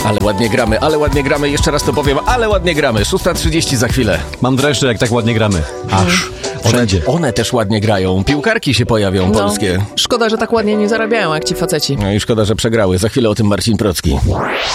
Ale ładnie gramy, jeszcze raz to powiem, ale ładnie gramy. 6:30 za chwilę. Mam dreszcze, jak tak ładnie gramy. Aż wszędzie. One też ładnie grają. Piłkarki się pojawią polskie. Szkoda, że tak ładnie nie zarabiają jak ci faceci. No i szkoda, że przegrały. Za chwilę o tym Marcin Procki.